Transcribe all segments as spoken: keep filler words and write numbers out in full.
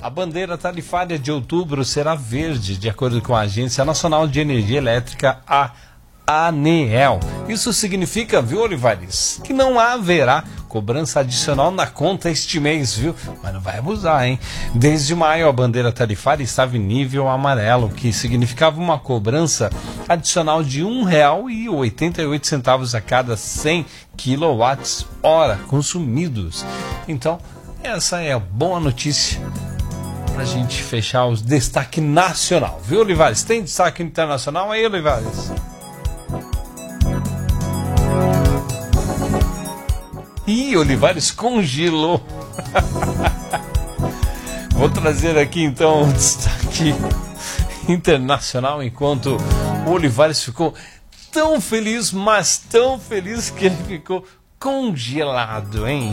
A bandeira tarifária de outubro será verde, de acordo com a Agência Nacional de Energia Elétrica, a ANEEL. Isso significa, viu, Olivares, que não haverá cobrança adicional na conta este mês, viu? Mas não vai abusar, hein? Desde maio, a bandeira tarifária estava em nível amarelo, que significava uma cobrança adicional de um real e oitenta e oito centavos a cada cem quilowatts-hora consumidos. Então, essa é a boa notícia para a gente fechar os destaque nacional, viu, Olivares? Tem destaque internacional aí, Olivares? Ih, Olivares congelou. Vou trazer aqui então o destaque internacional, enquanto o Olivares ficou tão feliz, mas tão feliz que ele ficou congelado, hein?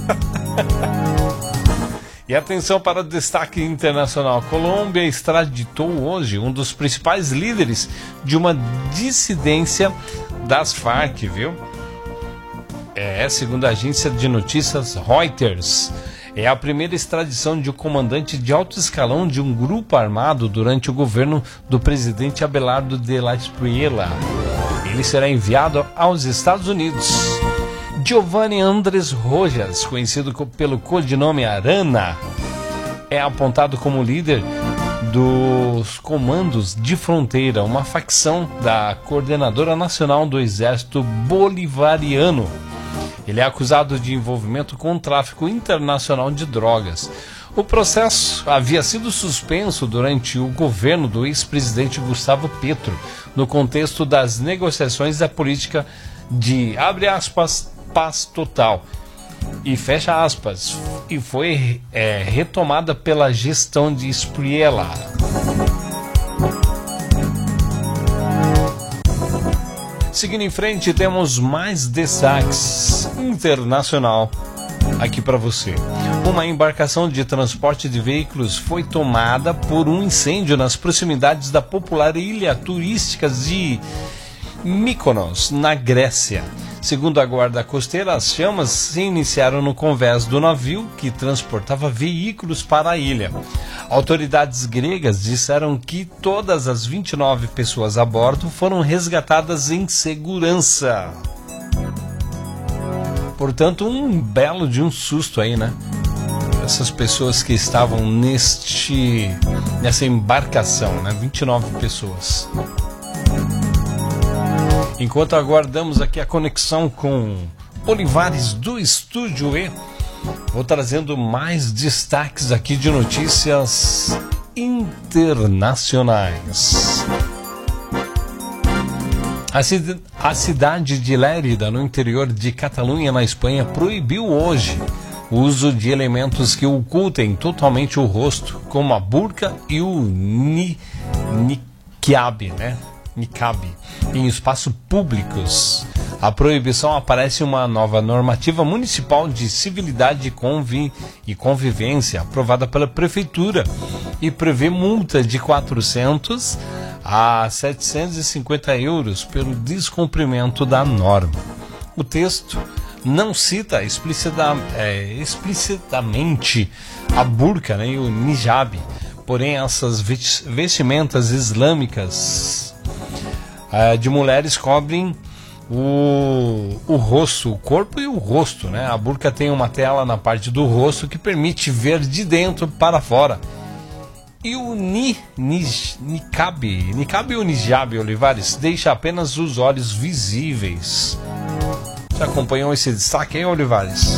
E atenção para o destaque internacional. Colômbia extraditou hoje um dos principais líderes de uma dissidência das Farc, viu? É, segundo a agência de notícias Reuters, é a primeira extradição de um comandante de alto escalão de um grupo armado durante o governo do presidente Abelardo de la Espriella. Ele será enviado aos Estados Unidos. Giovanni Andrés Rojas, conhecido pelo codinome Arana, é apontado como líder dos Comandos de Fronteira, uma facção da Coordenadora Nacional do Exército Bolivariano. Ele é acusado de envolvimento com o tráfico internacional de drogas. O processo havia sido suspenso durante o governo do ex-presidente Gustavo Petro, no contexto das negociações da política de, abre aspas, paz total, e fecha aspas, e foi é, retomada pela gestão de Espriella. Seguindo em frente, temos mais destaques internacional aqui para você. Uma embarcação de transporte de veículos foi tomada por um incêndio nas proximidades da popular ilha turística de Mykonos, na Grécia. Segundo a guarda costeira, as chamas se iniciaram no convés do navio que transportava veículos para a ilha. Autoridades gregas disseram que todas as vinte e nove pessoas a bordo foram resgatadas em segurança. Portanto, um belo de um susto aí, né? Essas pessoas que estavam neste, nessa embarcação, né? vinte e nove pessoas. Enquanto aguardamos aqui a conexão com Olivares do Estúdio E, vou trazendo mais destaques aqui de notícias internacionais. A, cid- a cidade de Lérida, no interior de Catalunha, na Espanha, proibiu hoje o uso de elementos que ocultem totalmente o rosto, como a burca e o ni- niqab, né? niqab, em espaços públicos. A proibição aparece em uma nova normativa municipal de civilidade e, convi- e convivência, aprovada pela Prefeitura, e prevê multa de quatrocentos a setecentos e cinquenta euros pelo descumprimento da norma. O texto não cita explicita, é, explicitamente a burca, né, e o hijab, porém essas vestimentas islâmicas é, de mulheres cobrem o, o rosto, o corpo e o rosto, né? A burca tem uma tela na parte do rosto que permite ver de dentro para fora. E o ni, ni, niqab, niqab ou hijab, Olivares, deixa apenas os olhos visíveis. Você acompanhou esse destaque aí, Olivares?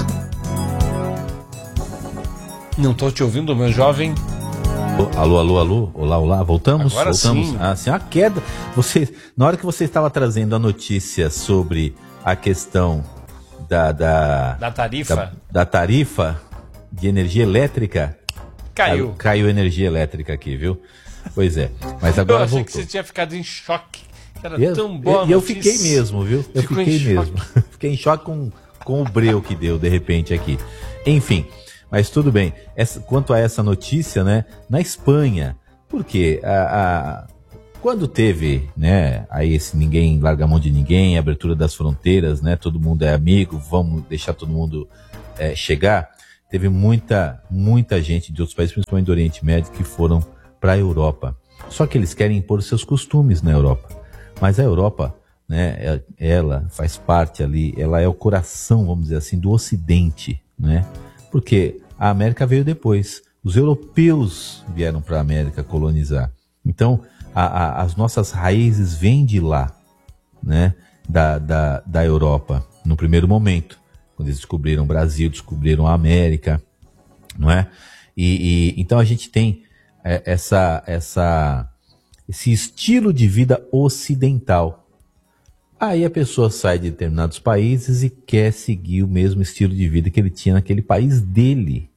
Não estou te ouvindo, meu jovem. Alô, alô, alô, olá, olá, voltamos? Agora voltamos. sim. Ah, assim, a queda. Você, na hora que você estava trazendo a notícia sobre a questão da, da, Da tarifa? da, da tarifa de energia elétrica, Caiu. Caiu, caiu energia elétrica aqui, viu? Pois é. Mas agora eu achei voltou. que você tinha ficado em choque. Era E eu, tão boa e eu notícia. fiquei mesmo, viu? Eu Ficou em fiquei choque. mesmo. Fiquei em choque com, com o breu que deu de repente aqui. Enfim, mas tudo bem. Essa, quanto a essa notícia, né? Na Espanha, porque a, a, quando teve, né? Aí esse ninguém larga a mão de ninguém, abertura das fronteiras, né? Todo mundo é amigo, vamos deixar todo mundo é, chegar. teve muita, muita gente de outros países, principalmente do Oriente Médio, que foram para a Europa. Só que eles querem impor seus costumes na Europa. Mas a Europa, né, ela faz parte ali, ela é o coração, vamos dizer assim, do Ocidente, né? Porque a América veio depois. Os europeus vieram para a América colonizar. Então, a, a, as nossas raízes vêm de lá, né? Da, da, da Europa, no primeiro momento. Quando eles descobriram o Brasil, descobriram a América, não é? E, e, então a gente tem é, essa, essa, esse estilo de vida ocidental. Aí a pessoa sai de determinados países e quer seguir o mesmo estilo de vida que ele tinha naquele país dele,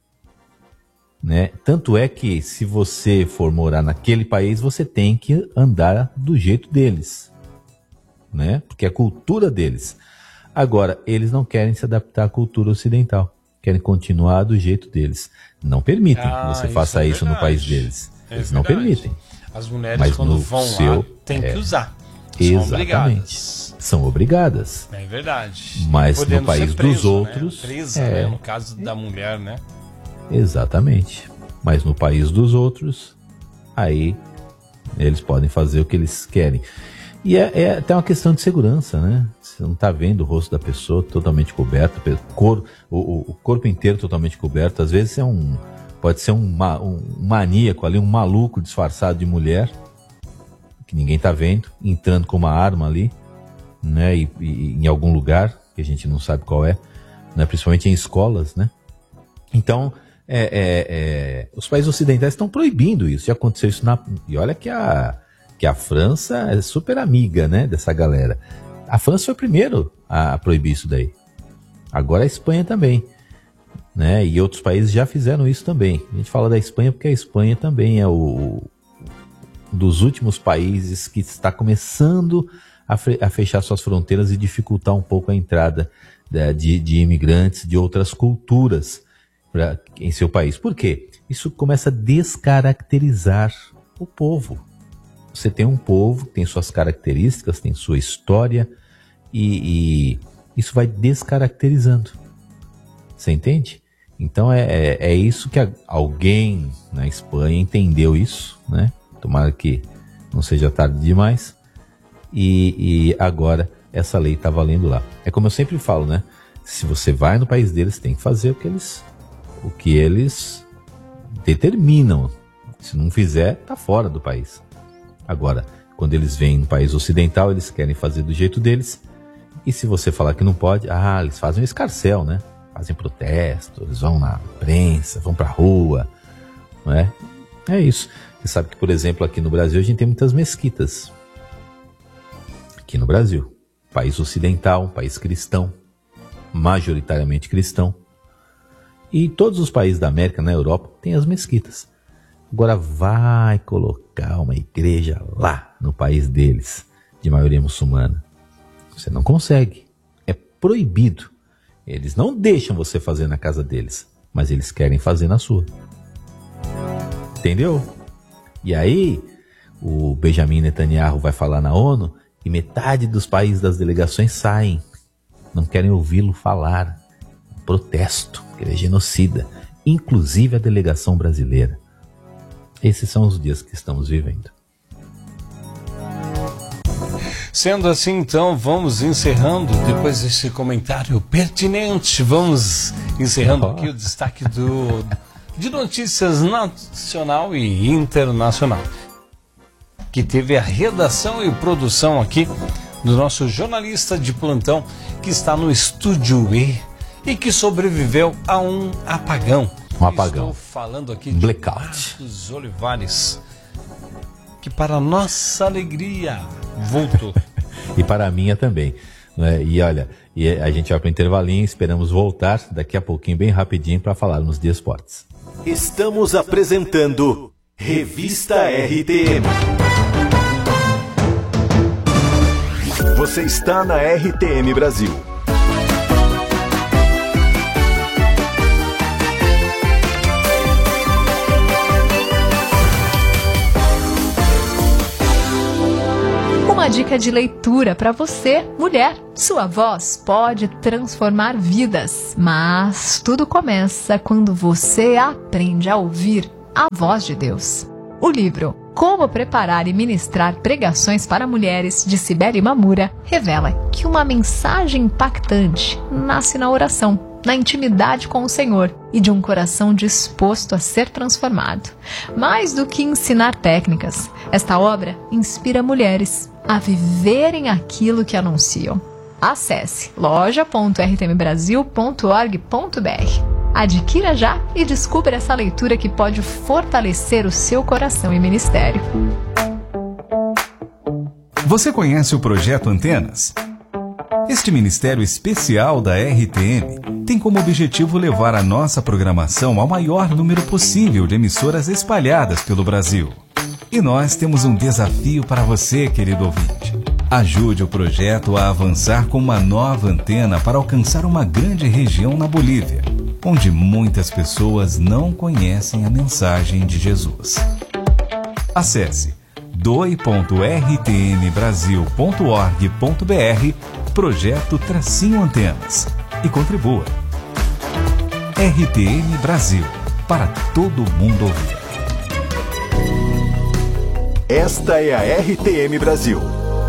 né? Tanto é que se você for morar naquele país, você tem que andar do jeito deles, né? Porque é a cultura deles. Agora, eles não querem se adaptar à cultura ocidental, querem continuar do jeito deles. Não permitem ah, que você faça isso, é isso no país deles. É eles verdade. Não permitem. As mulheres, mas quando vão seu, lá, têm é, que usar. São exatamente. Obrigadas. São obrigadas. É verdade. Mas no país preso, dos outros... Né? Presa, é, né? No caso da mulher, né? Exatamente. Mas no país dos outros, aí eles podem fazer o que eles querem. E é, é até uma questão de segurança, né? Você não está vendo o rosto da pessoa totalmente coberto, o, cor, o, o corpo inteiro totalmente coberto. Às vezes é um, pode ser um, um maníaco ali, um maluco disfarçado de mulher, que ninguém está vendo, entrando com uma arma ali, né? E, e em algum lugar, que a gente não sabe qual é, né? Principalmente em escolas, né? Então, é, é, é, os países ocidentais estão proibindo isso. Já aconteceu isso na... E olha que a... que a França é super amiga, né, dessa galera. A França foi o primeiro a proibir isso daí. Agora a Espanha também, né, e outros países já fizeram isso também. A gente fala da Espanha porque a Espanha também é o um dos últimos países que está começando a, a fechar suas fronteiras e dificultar um pouco a entrada de, de, de imigrantes de outras culturas pra, em seu país. Por quê? Isso começa a descaracterizar o povo. Você tem um povo que tem suas características, tem sua história e, e isso vai descaracterizando. Você entende? Então é, é, é isso que a, alguém na Espanha entendeu isso, né? Tomara que não seja tarde demais. E, e agora essa lei está valendo lá. É como eu sempre falo, né? Se você vai no país deles, tem que fazer o que eles, o que eles determinam. Se não fizer, tá fora do país. Agora, quando eles vêm no país ocidental, eles querem fazer do jeito deles. E se você falar que não pode, ah, eles fazem um escarcéu, né? Fazem protesto, eles vão na imprensa, vão pra rua, não é? É isso. Você sabe que, por exemplo, aqui no Brasil a gente tem muitas mesquitas. Aqui no Brasil. País ocidental, país cristão, majoritariamente cristão. E todos os países da América, na Europa, têm as mesquitas. Agora vai colocar uma igreja lá no país deles, de maioria muçulmana. Você não consegue. É proibido. Eles não deixam você fazer na casa deles, mas eles querem fazer na sua. Entendeu? E aí, o Benjamin Netanyahu vai falar na ONU e metade dos países das delegações saem. Não querem ouvi-lo falar. Protesto, que ele é genocida. Inclusive a delegação brasileira. Esses são os dias que estamos vivendo. Sendo assim, então, vamos encerrando, depois desse comentário pertinente, vamos encerrando oh. aqui o destaque do, de notícias nacional e internacional, que teve a redação e produção aqui do nosso jornalista de plantão, que está no Estúdio E e que sobreviveu a um apagão. Um apagão. Estou falando aqui de Blackout. Marcos Olivares, que para nossa alegria voltou. E para a minha também. Né? E olha, e a gente vai para o intervalinho, esperamos voltar daqui a pouquinho, bem rapidinho, para falarmos de esportes. Estamos apresentando Revista R T M. Você está na R T M Brasil. Uma Uma dica de leitura para você, mulher. Sua voz pode transformar vidas, mas tudo começa quando você aprende a ouvir a voz de Deus. O livro Como Preparar e Ministrar Pregações para Mulheres, de Cibele Mamura, revela que uma mensagem impactante nasce na oração, na intimidade com o Senhor e de um coração disposto a ser transformado. Mais do que ensinar técnicas, esta obra inspira mulheres a viverem aquilo que anunciam. Acesse loja ponto r t m brasil ponto org ponto b r. Adquira já e descubra essa leitura que pode fortalecer o seu coração e ministério. Você conhece o Projeto Antenas? Este ministério especial da R T M tem como objetivo levar a nossa programação ao maior número possível de emissoras espalhadas pelo Brasil. E nós temos um desafio para você, querido ouvinte. Ajude o projeto a avançar com uma nova antena para alcançar uma grande região na Bolívia, onde muitas pessoas não conhecem a mensagem de Jesus. Acesse doe ponto r t m brasil ponto org ponto b r Projeto Tracinho Antenas e contribua. R T M Brasil, para todo mundo ouvir. Esta é a R T M Brasil.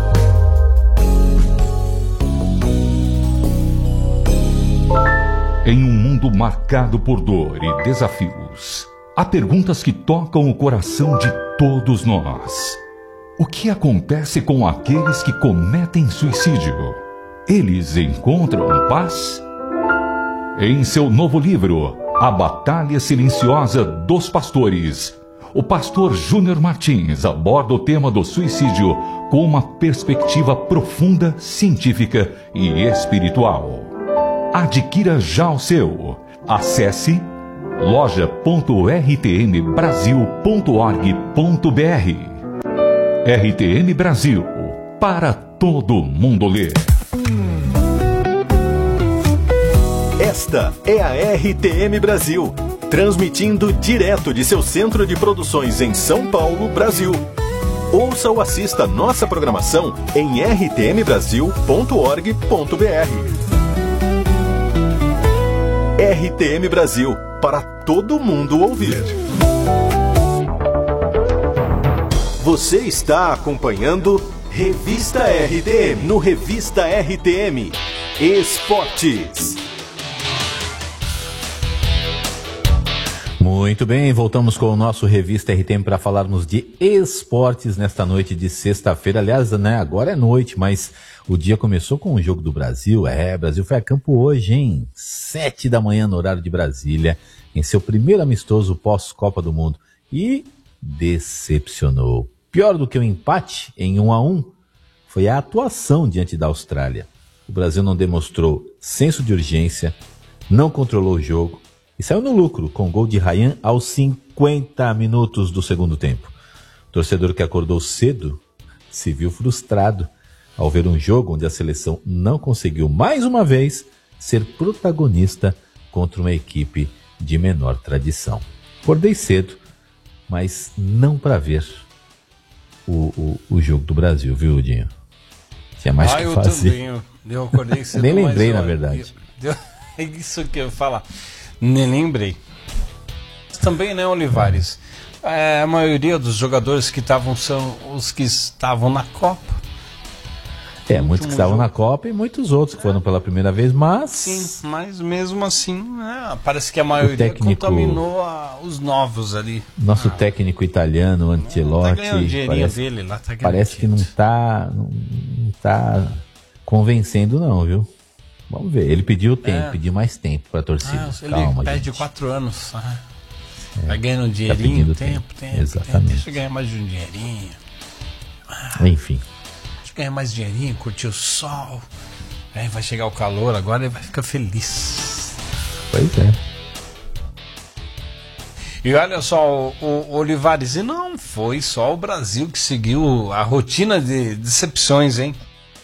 Em um mundo marcado por dor e desafios, há perguntas que tocam o coração de todos nós. O que acontece com aqueles que cometem suicídio? Eles encontram paz? Em seu novo livro, A Batalha Silenciosa dos Pastores, o pastor Júnior Martins aborda o tema do suicídio com uma perspectiva profunda, científica e espiritual. Adquira já o seu. Acesse loja ponto r t m brasil ponto org ponto b r. R T M Brasil, para todo mundo ler. Esta é a R T M Brasil, transmitindo direto de seu centro de produções em São Paulo, Brasil. Ouça ou assista nossa programação em r t m brasil ponto org ponto b r. R T M Brasil, para todo mundo ouvir. Você está acompanhando Revista R T M, no Revista R T M Esportes. Muito bem, voltamos com o nosso Revista R T M para falarmos de esportes nesta noite de sexta-feira. Aliás, né, agora é noite, mas o dia começou com o Jogo do Brasil. É, o Brasil foi a campo hoje, hein? Sete da manhã no horário de Brasília, em seu primeiro amistoso pós-Copa do Mundo. E decepcionou. Pior do que o empate em um a um foi a atuação diante da Austrália. O Brasil não demonstrou senso de urgência, não controlou o jogo e saiu no lucro com o gol de Ryan aos cinquenta minutos do segundo tempo. O torcedor que acordou cedo se viu frustrado ao ver um jogo onde a seleção não conseguiu mais uma vez ser protagonista contra uma equipe de menor tradição. Acordei cedo, mas não para ver o, o, o jogo do Brasil, viu, Dinho? Tinha mais ah, que eu fazer. Também, eu, eu acordei cedo. Nem lembrei, mas, na ó, verdade. Eu, eu, é isso que eu ia falar. Nem lembrei. Também, né, Olivares? É, a maioria dos jogadores que estavam são os que estavam na Copa. É, muitos que estavam jogo. na Copa e muitos outros que foram pela primeira vez, mas... Sim, mas mesmo assim, né, parece que a maioria técnico, contaminou a, os novos ali. Nosso ah. técnico italiano, Ancelotti, tá ganhando dinheirinho parece, dele lá, tá parece que não está não, não tá convencendo não, viu? Vamos ver, ele pediu tempo, é. pediu mais tempo para a torcida. Ah, ele Calma, pede gente. quatro anos, ah. é, vai ganhando dinheirinho, tá tempo, tempo, tempo, Exatamente. tempo, deixa eu ganhar mais de um dinheirinho. Ah. Enfim. Ganhar mais dinheirinho, curtir o sol, aí vai chegar o calor, agora ele vai ficar feliz. Pois é. E olha só, o, o Olivares, e não foi só o Brasil que seguiu a rotina de decepções, hein?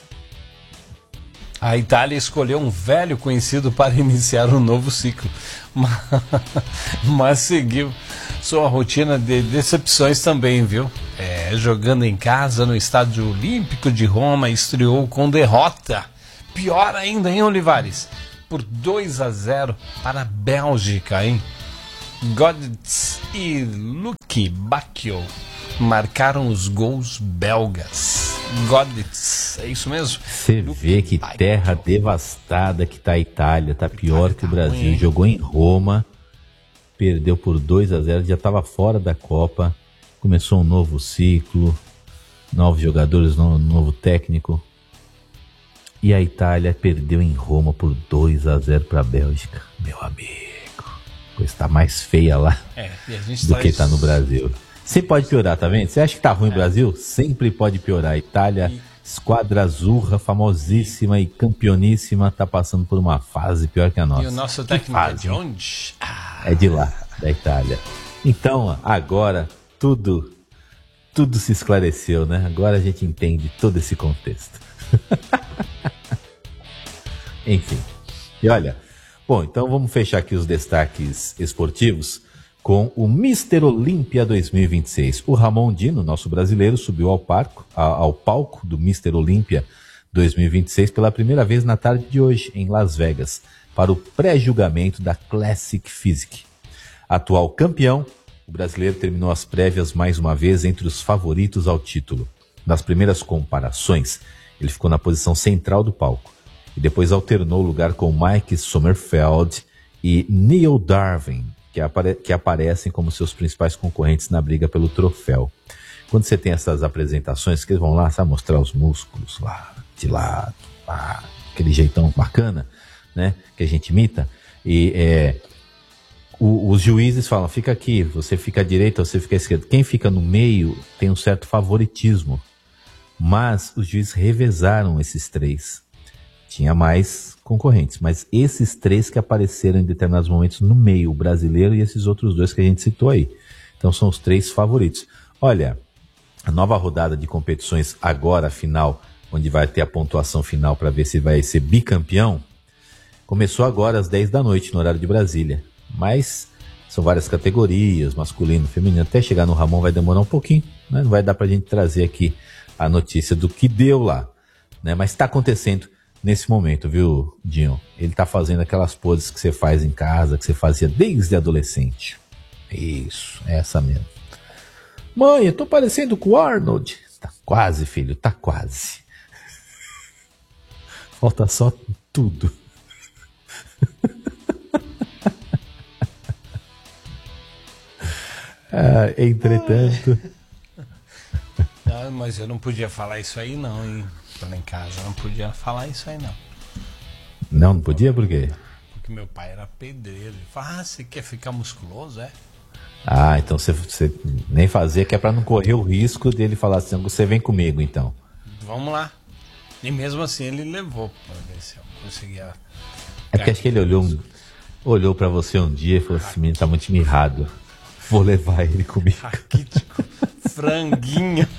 A Itália escolheu um velho conhecido para iniciar um novo ciclo, mas, mas seguiu sua rotina de decepções também, viu? É, É, jogando em casa no Estádio Olímpico de Roma, estreou com derrota. Pior ainda, hein, Olivares? Por dois a zero para a Bélgica, hein? Goditz e Luke Bacchio marcaram os gols belgas. Goditz, é isso mesmo? Você vê que terra devastada que tá a Itália, tá pior que o Brasil. Jogou em Roma, perdeu por dois a zero, já estava fora da Copa, começou um novo ciclo, novos jogadores, novo, novo técnico. E a Itália perdeu em Roma por dois a zero para a Bélgica. Meu amigo, a coisa está mais feia lá é, e a gente do tá que está no Brasil. Sempre pode piorar, tá vendo? Você acha que tá ruim o é. Brasil? Sempre pode piorar. A Itália, e... esquadra azurra, famosíssima e campeoníssima, tá passando por uma fase pior que a nossa. E o nosso técnico é de onde? Ah. É de lá, da Itália. Então, agora, tudo, tudo se esclareceu, né? Agora a gente entende todo esse contexto. Enfim. E olha, bom, então vamos fechar aqui os destaques esportivos com o mister Olímpia dois mil e vinte e seis. O Ramon Dino, nosso brasileiro, subiu ao, parco, ao palco do mister Olímpia dois mil e vinte e seis pela primeira vez na tarde de hoje, em Las Vegas, para o pré-julgamento da Classic Physique. Atual campeão, o brasileiro terminou as prévias mais uma vez entre os favoritos ao título. Nas primeiras comparações, ele ficou na posição central do palco e depois alternou lugar com Mike Sommerfeld e Neil Darvin, que, apare- que aparecem como seus principais concorrentes na briga pelo troféu. Quando você tem essas apresentações, que eles vão lá, sabe, mostrar os músculos lá, de lado, lá, aquele jeitão bacana, né, que a gente imita, e é, o, os juízes falam, fica aqui, você fica à direita, você fica à esquerda. Quem fica no meio tem um certo favoritismo, mas os juízes revezaram esses três. Tinha mais concorrentes, mas esses três que apareceram em determinados momentos no meio, o brasileiro e esses outros dois que a gente citou aí. Então são os três favoritos. Olha, a nova rodada de competições agora, final, onde vai ter a pontuação final para ver se vai ser bicampeão, começou agora às dez da noite, no horário de Brasília. Mas são várias categorias, masculino, feminino, até chegar no Ramon vai demorar um pouquinho, né? Não vai dar para a gente trazer aqui a notícia do que deu lá, né? Mas está acontecendo nesse momento, viu, Dinho? Ele tá fazendo aquelas poses que você faz em casa, que você fazia desde adolescente. Isso, é essa mesmo. Mãe, eu tô parecendo com o Arnold. Tá quase, filho, tá quase. Falta só tudo. ah, entretanto... Não, mas eu não podia falar isso aí não, hein? Lá em casa, não podia falar isso aí não. Não, não podia? Por quê? Porque meu pai era pedreiro. Ele falava, ah, você quer ficar musculoso, é? Ah, então você, você nem fazia, que é pra não correr o risco dele falar assim, você vem comigo então. Vamos lá. E mesmo assim ele levou pra ver se eu conseguia. É porque acho que ele olhou, um, olhou pra você um dia e falou assim, menino, tá muito mirrado. Vou levar ele comigo. Raquítico, franguinho.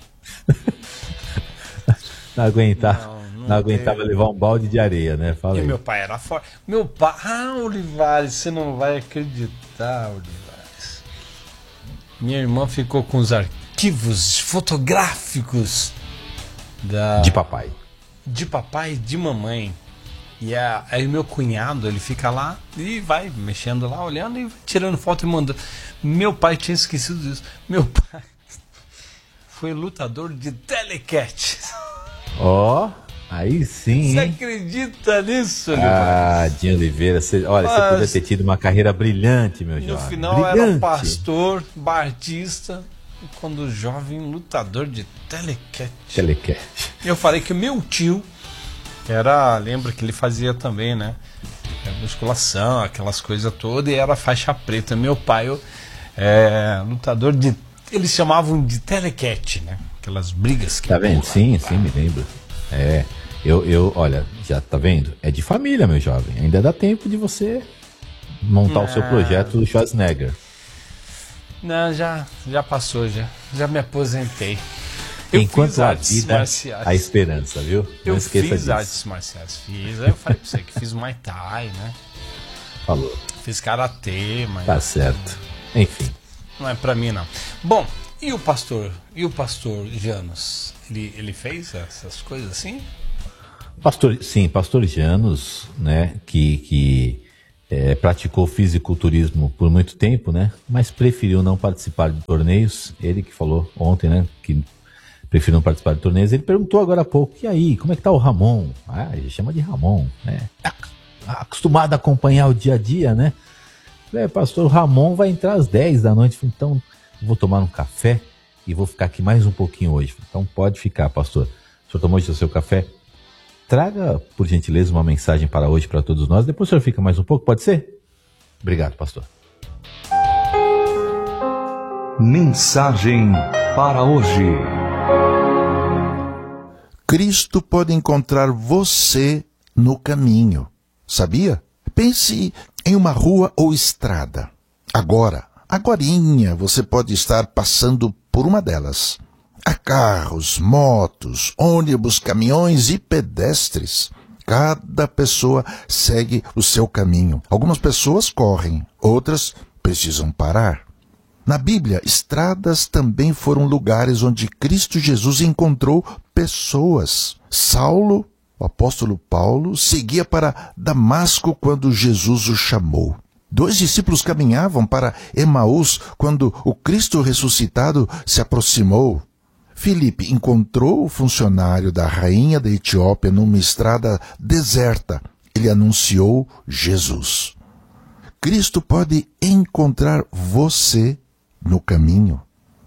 Não aguentava, não, não não aguentava teve... levar um balde de areia, né? Fala e aí. meu pai era forte. Meu pai... Ah, Olivares, você não vai acreditar, Olivares. Minha irmã ficou com os arquivos fotográficos da... de papai. De papai e de mamãe. E a, aí meu cunhado, ele fica lá e vai mexendo lá, olhando e tirando foto e mandando. Meu pai tinha esquecido disso. Meu pai foi lutador de telecat. Ó, oh, aí sim. Você acredita nisso, Ah, Dinho Oliveira, você, olha, Mas, você podia ter tido uma carreira brilhante, meu jovem. No final brilhante. Era pastor, batista, e quando jovem, lutador de telecat. Telecat. Eu falei que o meu tio era, lembra que ele fazia também, né? Musculação, aquelas coisas todas, e era faixa preta. Meu pai, eu, é, lutador de. Eles chamavam de telecat, né? Aquelas brigas que. Tá vendo? Sim, sim, me lembro. É. Eu, eu, olha, já tá vendo? É de família, meu jovem. Ainda dá tempo de você montar não. o seu projeto do Schwarzenegger. Não, já, já passou, já. Já me aposentei. Eu Enquanto a vida, marciais. A esperança, viu? Não eu esqueça fiz disso. artes marciais, fiz. Aí eu falei pra você que fiz Muay Thai, né? Falou. Fiz Karatê, mas... Tá certo. Enfim. Não é pra mim, não. Bom, E o pastor, e o pastor Janos, ele, ele fez essas coisas assim? Pastor, sim, pastor Janos, né, que, que é, praticou fisiculturismo por muito tempo, né, mas preferiu não participar de torneios. Ele que falou ontem, né, que preferiu não participar de torneios. Ele perguntou agora há pouco, e aí, como é que tá o Ramon? Ah, ele chama de Ramon, né, tá acostumado a acompanhar o dia a dia, né. É, pastor, o Ramon vai entrar às dez da noite, então vou tomar um café e vou ficar aqui mais um pouquinho hoje. Então pode ficar, pastor. O senhor tomou o seu café? Traga, por gentileza, uma mensagem para hoje, para todos nós. Depois o senhor fica mais um pouco, pode ser? Obrigado, pastor. Mensagem para hoje. Cristo pode encontrar você no caminho. Sabia? Pense em uma rua ou estrada. Agora, agorinha, você pode estar passando por uma delas. Há carros, motos, ônibus, caminhões e pedestres. Cada pessoa segue o seu caminho. Algumas pessoas correm, outras precisam parar. Na Bíblia, estradas também foram lugares onde Cristo Jesus encontrou pessoas. Saulo, o apóstolo Paulo, seguia para Damasco quando Jesus o chamou. Dois discípulos caminhavam para Emaús quando o Cristo ressuscitado se aproximou. Filipe encontrou o funcionário da rainha da Etiópia numa estrada deserta. Ele anunciou Jesus. Cristo pode encontrar você no caminho.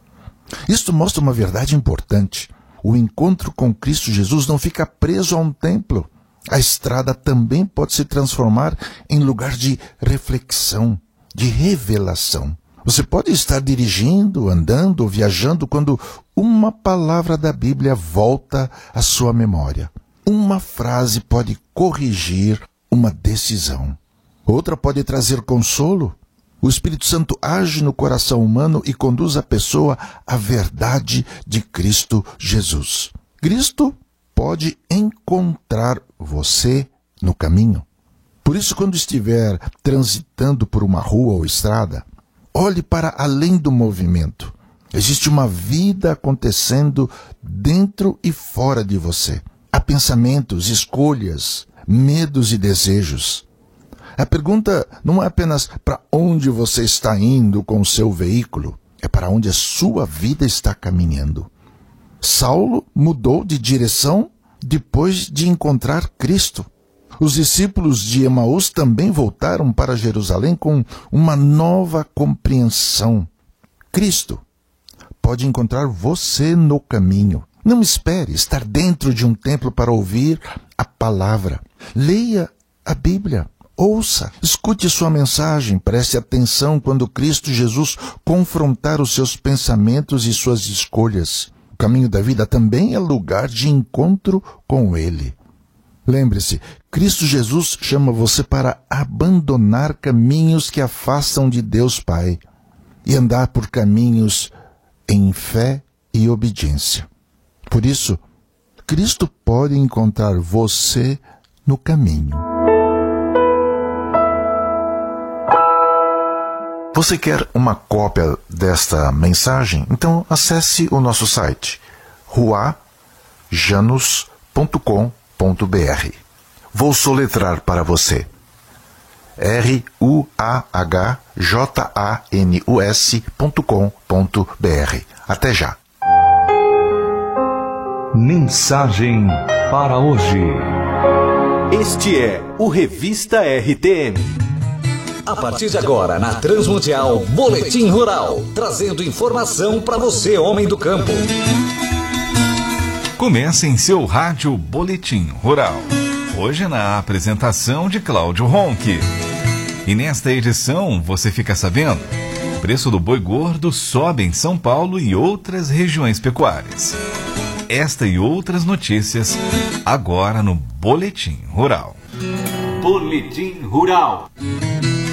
Isto mostra uma verdade importante. O encontro com Cristo Jesus não fica preso a um templo. A estrada também pode se transformar em lugar de reflexão, de revelação. Você pode estar dirigindo, andando ou viajando quando uma palavra da Bíblia volta à sua memória. Uma frase pode corrigir uma decisão. Outra pode trazer consolo. O Espírito Santo age no coração humano e conduz a pessoa à verdade de Cristo Jesus. Cristo pode encontrar você no caminho. Por isso, quando estiver transitando por uma rua ou estrada, olhe para além do movimento. Existe uma vida acontecendo dentro e fora de você. Há pensamentos, escolhas, medos e desejos. A pergunta não é apenas para onde você está indo com o seu veículo, é para onde a sua vida está caminhando. Saulo mudou de direção depois de encontrar Cristo. Os discípulos de Emaús também voltaram para Jerusalém com uma nova compreensão. Cristo pode encontrar você no caminho. Não espere estar dentro de um templo para ouvir a palavra. Leia a Bíblia. Ouça, escute sua mensagem, preste atenção quando Cristo Jesus confrontar os seus pensamentos e suas escolhas. O caminho da vida também é lugar de encontro com Ele. Lembre-se, Cristo Jesus chama você para abandonar caminhos que afastam de Deus Pai e andar por caminhos em fé e obediência. Por isso, Cristo pode encontrar você no caminho. Você quer uma cópia desta mensagem? Então acesse o nosso site rua janus ponto com ponto b r. Vou soletrar para você. R U A H J A N U S ponto com ponto b r. Até já. Mensagem para hoje. Este é o Revista R T M. A partir de agora, na Transmundial, Boletim Rural, trazendo informação para você, homem do campo. Começa em seu rádio Boletim Rural. Hoje na apresentação de Cláudio Ronque. E nesta edição, você fica sabendo, o preço do boi gordo sobe em São Paulo e outras regiões pecuárias. Esta e outras notícias, agora no Boletim Rural. Boletim Rural.